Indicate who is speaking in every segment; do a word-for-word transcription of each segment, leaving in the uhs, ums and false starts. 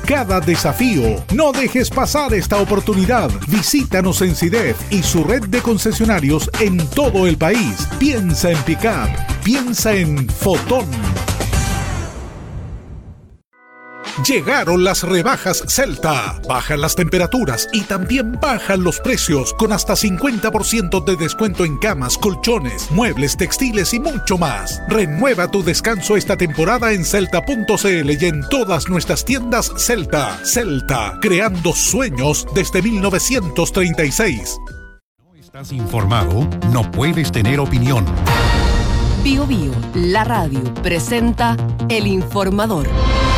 Speaker 1: cada desafío. No dejes pasar esta oportunidad. Visítanos en SIDEF y su red de concesionarios en todo el país. Piensa en Pickup. Piensa en Fotón. Llegaron las rebajas Celta. Bajan las temperaturas y también bajan los precios con hasta cincuenta por ciento de descuento en camas, colchones, muebles, textiles y mucho más. Renueva tu descanso esta temporada en celta punto c l y en todas nuestras tiendas Celta. Celta, creando sueños desde mil novecientos treinta y seis.
Speaker 2: ¿No estás informado? No puedes tener opinión.
Speaker 3: Bio Bio, la radio, presenta El Informador.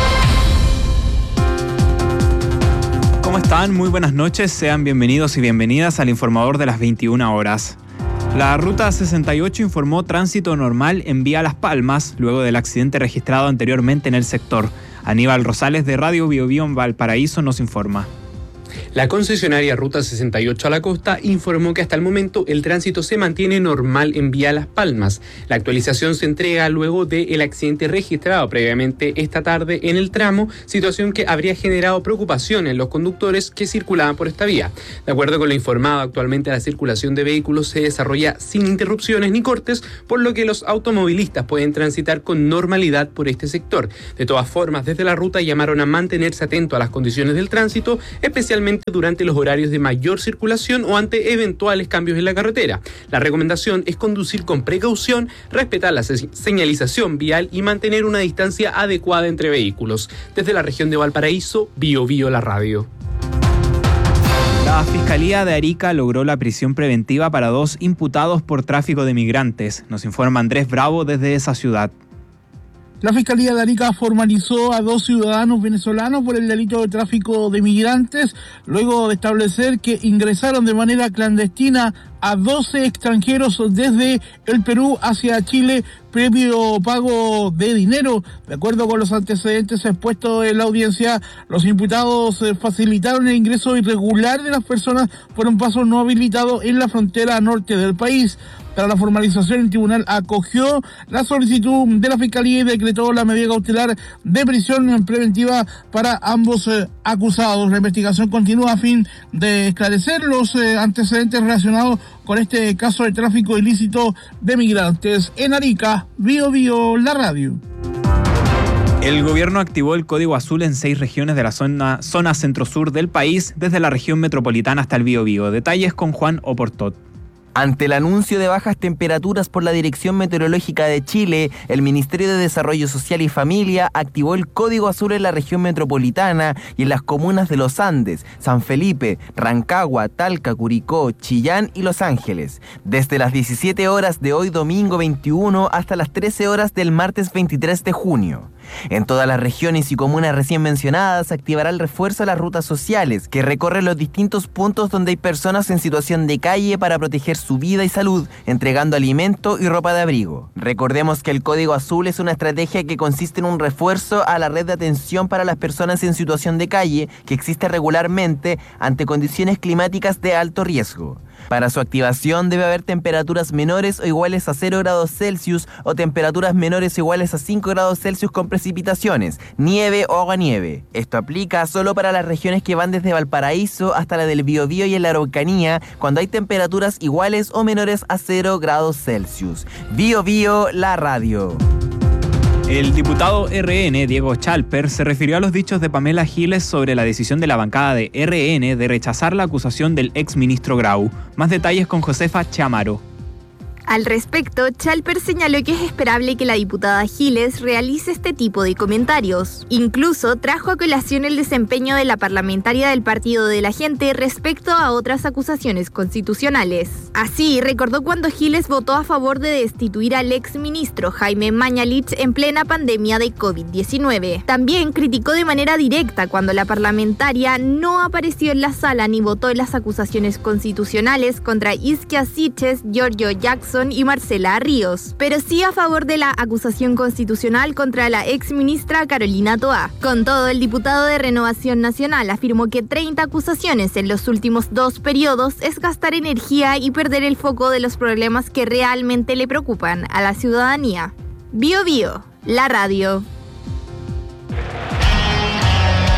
Speaker 4: ¿Cómo están? Muy buenas noches, sean bienvenidos y bienvenidas al Informador de las veintiuna horas. La Ruta sesenta y ocho informó tránsito normal en vía Las Palmas, luego del accidente registrado anteriormente en el sector. Aníbal Rosales de Radio Bio Bio en Valparaíso nos informa.
Speaker 5: La concesionaria Ruta sesenta y ocho a la costa informó que hasta el momento el tránsito se mantiene normal en vía Las Palmas. La actualización se entrega luego del accidente registrado previamente esta tarde en el tramo, situación que habría generado preocupación en los conductores que circulaban por esta vía. De acuerdo con lo informado, actualmente la circulación de vehículos se desarrolla sin interrupciones ni cortes, por lo que los automovilistas pueden transitar con normalidad por este sector. De todas formas, desde la ruta llamaron a mantenerse atento a las condiciones del tránsito, especialmente durante los horarios de mayor circulación o ante eventuales cambios en la carretera. La recomendación es conducir con precaución, respetar la se- señalización vial y mantener una distancia adecuada entre vehículos. Desde la región de Valparaíso, Bio Bio la radio.
Speaker 4: La Fiscalía de Arica logró la prisión preventiva para dos imputados por tráfico de migrantes. Nos informa Andrés Bravo desde esa ciudad.
Speaker 6: La Fiscalía de Arica formalizó a dos ciudadanos venezolanos por el delito de tráfico de migrantes, luego de establecer que ingresaron de manera clandestina a doce extranjeros desde el Perú hacia Chile previo pago de dinero. De acuerdo con los antecedentes expuestos en la audiencia, los imputados facilitaron el ingreso irregular de las personas por un paso no habilitado en la frontera norte del país. Para la formalización, el tribunal acogió la solicitud de la Fiscalía y decretó la medida cautelar de prisión preventiva para ambos eh, acusados. La investigación continúa a fin de esclarecer los eh, antecedentes relacionados con este caso de tráfico ilícito de migrantes. En Arica, Bio Bio, la radio.
Speaker 4: El gobierno activó el código azul en seis regiones de la zona, zona centro-sur del país, desde la región metropolitana hasta el Biobío. Detalles con Juan Oportot.
Speaker 7: Ante el anuncio de bajas temperaturas por la Dirección Meteorológica de Chile, el Ministerio de Desarrollo Social y Familia activó el Código Azul en la región metropolitana y en las comunas de Los Andes, San Felipe, Rancagua, Talca, Curicó, Chillán y Los Ángeles, desde las diecisiete horas de hoy domingo veintiuno hasta las trece horas del martes veintitrés de junio. En todas las regiones y comunas recién mencionadas se activará el refuerzo a las rutas sociales, que recorren los distintos puntos donde hay personas en situación de calle para proteger su vida y salud, entregando alimento y ropa de abrigo. Recordemos que el Código Azul es una estrategia que consiste en un refuerzo a la red de atención para las personas en situación de calle, que existe regularmente ante condiciones climáticas de alto riesgo. Para su activación debe haber temperaturas menores o iguales a cero grados Celsius o temperaturas menores o iguales a cinco grados Celsius con precipitaciones, nieve o aguanieve. Esto aplica solo para las regiones que van desde Valparaíso hasta la del Biobío y en la Araucanía, cuando hay temperaturas iguales o menores a cero grados Celsius. Bio Bio, la radio.
Speaker 4: El diputado R N, Diego Chalper, se refirió a los dichos de Pamela Giles sobre la decisión de la bancada de R N de rechazar la acusación del exministro Grau. Más detalles con Josefa Chamaro.
Speaker 8: Al respecto, Chalper señaló que es esperable que la diputada Giles realice este tipo de comentarios. Incluso trajo a colación el desempeño de la parlamentaria del Partido de la Gente respecto a otras acusaciones constitucionales. Así, recordó cuando Giles votó a favor de destituir al exministro Jaime Mañalich en plena pandemia de covid diecinueve. También criticó de manera directa cuando la parlamentaria no apareció en la sala ni votó en las acusaciones constitucionales contra Isquia Siches, Giorgio Jackson y Marcela Ríos, pero sí a favor de la acusación constitucional contra la exministra Carolina Toá. Con todo, el diputado de Renovación Nacional afirmó que treinta acusaciones en los últimos dos periodos es gastar energía y perder el foco de los problemas que realmente le preocupan a la ciudadanía. Bio Bio, la radio.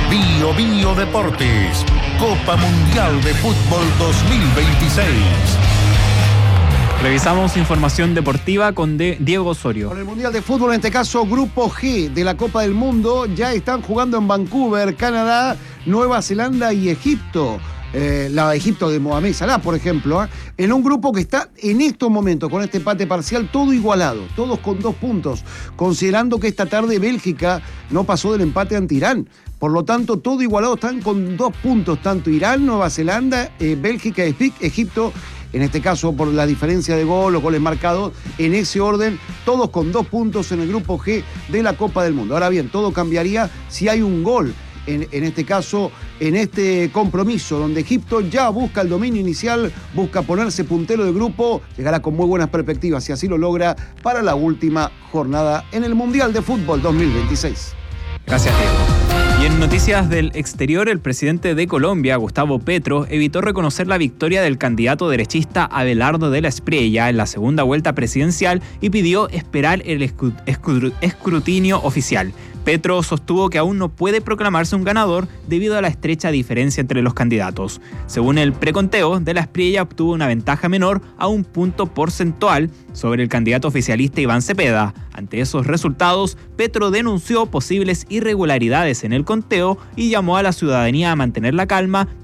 Speaker 2: Bio Bio Deportes, Copa Mundial de Fútbol dos mil veintiséis.
Speaker 4: Revisamos información deportiva con de Diego Osorio.
Speaker 9: Con el Mundial de Fútbol, en este caso Grupo G de la Copa del Mundo, ya están jugando en Vancouver, Canadá, Nueva Zelanda y Egipto. Eh, la de Egipto de Mohamed Salah, por ejemplo, ¿eh? en un grupo que está en estos momentos con este empate parcial todo igualado, todos con dos puntos, considerando que esta tarde Bélgica no pasó del empate ante Irán. Por lo tanto, todo igualado, están con dos puntos, tanto Irán, Nueva Zelanda, eh, Bélgica y Egipto. En este caso, por la diferencia de gol o goles marcados, en ese orden, todos con dos puntos en el Grupo G de la Copa del Mundo. Ahora bien, todo cambiaría si hay un gol, en, en este caso, en este compromiso, donde Egipto ya busca el dominio inicial, busca ponerse puntero del grupo, llegará con muy buenas perspectivas, si así lo logra, para la última jornada en el Mundial de Fútbol dos mil veintiséis.
Speaker 4: Gracias, Diego. Y en noticias del exterior, el presidente de Colombia, Gustavo Petro, evitó reconocer la victoria del candidato derechista Abelardo de la Espriella en la segunda vuelta presidencial y pidió esperar el escru- escru- escrutinio oficial. Petro sostuvo que aún no puede proclamarse un ganador debido a la estrecha diferencia entre los candidatos. Según el preconteo, de la Espriella obtuvo una ventaja menor a un punto porcentual sobre el candidato oficialista Iván Cepeda. Ante esos resultados, Petro denunció posibles irregularidades en el conteo y llamó a la ciudadanía a mantener la calma